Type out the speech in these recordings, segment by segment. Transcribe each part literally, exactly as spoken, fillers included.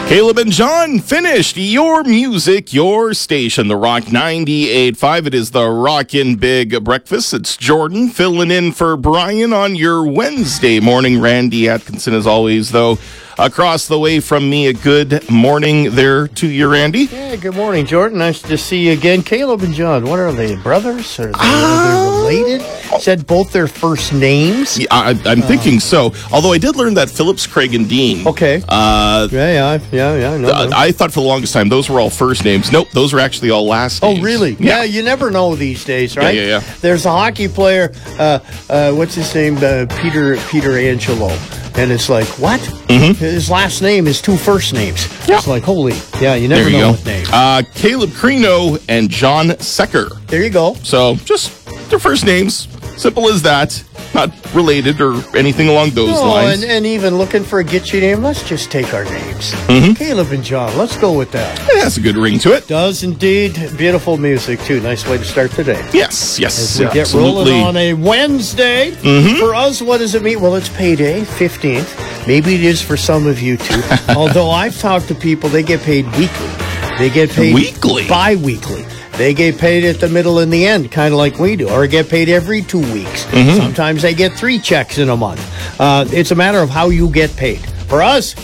Caleb and John finished your music, your station, the Rock ninety-eight point five. It is the Rockin' Big Breakfast. It's Jordan filling in for Brian on your Wednesday morning. Randy Atkinson, as always, though, across the way from me. A good morning there to you, Randy. Yeah, good morning, Jordan. Nice to see you again. Caleb and John, what are they, brothers? Are they, Uh, are they related? Said both their first names? Yeah, I, I'm thinking so. Although I did learn that Phillips, Craig, and Dean. Okay. Uh, Yeah, yeah, yeah, yeah. I know uh, them. I thought for the longest time those were all first names. Nope, those are actually all last names. Oh, really? Yeah. you never know these days, right? Yeah, yeah, yeah. There's a hockey player, uh, uh, what's his name? Uh, Peter Peter Angelo. And it's like, what? Mm-hmm. His last name is two first names. Yeah. It's like, holy. Yeah, you never There you know go. with names. Uh, Caleb Crino and John Secker. There you go. So just their first names. Simple as that. Not related or anything along those No, lines. and, and even looking for a get you name, let's just take our names. Mm-hmm. Caleb and John, let's go with that. It has a good ring to it. Does indeed. Beautiful music, too. Nice way to start today. Yes, yes, As we get absolutely. rolling on a Wednesday. Mm-hmm. For us, what does it mean? Well, it's payday, fifteenth. Maybe it is for some of you, too. Although I've talked to people, they get paid weekly. They get paid Weekly? bi-weekly. They get paid at the middle and the end, kind of like we do, or get paid every two weeks. Mm-hmm. Sometimes they get three checks in a month. Uh, it's a matter of how you get paid. For us,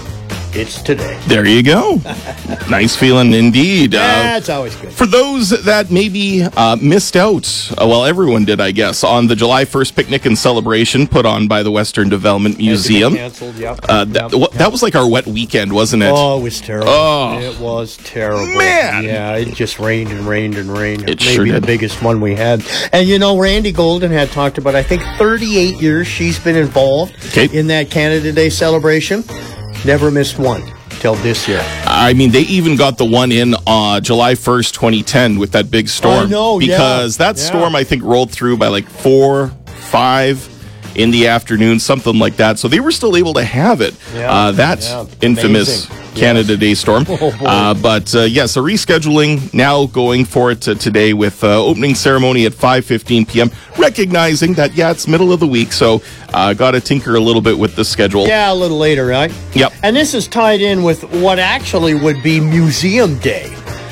it's today. There you go. Nice feeling indeed. Uh, That's always good. For those that maybe uh, missed out, uh, well, everyone did, I guess, on the July first picnic and celebration put on by the Western Development Museum. Canceled, yep. Uh, that, Yep, wh- that was like our wet weekend, wasn't it? Oh, it was terrible. Oh. It was terrible. Man. Yeah, it just rained and rained and rained. It Maybe sure the did. biggest one we had. And you know, Randy Golden had talked about, I think, thirty-eight years she's been involved Okay. in that Canada Day celebration. Never missed one till this year. I mean, they even got the one in uh, July first, twenty ten with that big storm. I know, yeah. Because that Yeah. storm, I think, rolled through by like four, five in the afternoon, something like that. So they were still able to have it. Yeah, Uh, that yeah. infamous Amazing. Canada Yes. Day storm. Oh, boy. uh, but uh, yes, a rescheduling now going for it uh, today with uh, opening ceremony at five fifteen p.m. Recognizing that, yeah, it's middle of the week, so uh, got to tinker a little bit with the schedule. Yeah, a little later, right? Yep. And this is tied in with what actually would be Museum Day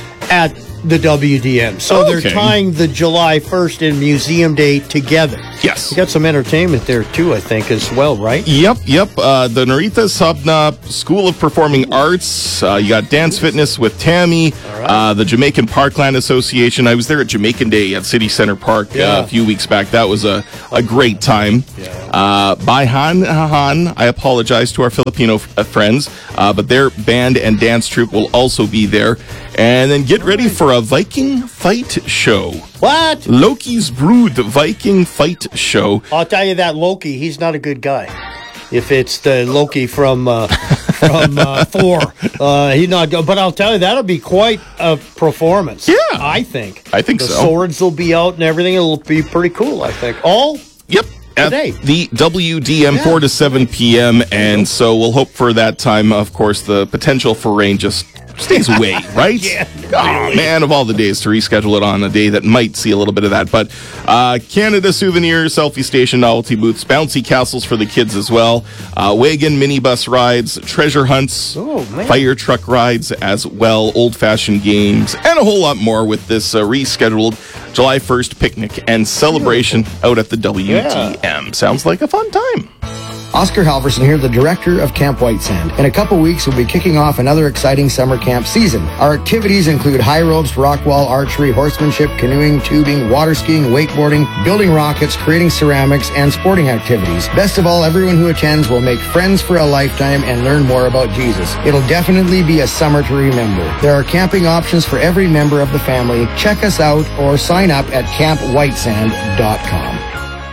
at the W D M. So Okay. they're tying the July first and Museum Day together. Yes. You got some entertainment there, too, I think, as well, right? Yep, yep. Uh, the Narita Sabna School of Performing Arts. Uh, you got Dance Fitness with Tammy. Uh, the Jamaican Parkland Association. I was there at Jamaican Day at City Center Park uh, Yeah. a few weeks back. That was a, a great time. Uh, by Han Han, I apologize to our Filipino f- uh, friends, uh, but their band and dance troupe will also be there. And then get ready for a Viking fight show. What? Loki's Brood Viking fight show. I'll tell you that Loki, he's not a good guy. If it's the Loki from uh, from uh, Thor, uh, he's not good. But I'll tell you, that'll be quite a performance. Yeah. I think. I think the so. swords will be out and everything. It'll be pretty cool, I think. All Yep. At Today. the W D M, Yeah. four to seven p.m. And so we'll hope for that time. Of course, the potential for rain just stays away, right? Yeah, Oh, man, of all the days to reschedule it on a day that might see a little bit of that. But uh, Canada Souvenirs, Selfie Station, Novelty Booths, Bouncy Castles for the kids as well, uh, wagon minibus rides, treasure hunts, Oh, man. fire truck rides as well, old-fashioned games, and a whole lot more with this uh, rescheduled July first picnic and celebration out at the W D M. Yeah. Sounds like a fun time. Oscar Halverson here, the director of Camp White Sand. In a couple weeks, we'll be kicking off another exciting summer camp season. Our activities include high ropes, rock wall, archery, horsemanship, canoeing, tubing, water skiing, wakeboarding, building rockets, creating ceramics, and sporting activities. Best of all, everyone who attends will make friends for a lifetime and learn more about Jesus. It'll definitely be a summer to remember. There are camping options for every member of the family. Check us out or sign up at camp white sand dot com.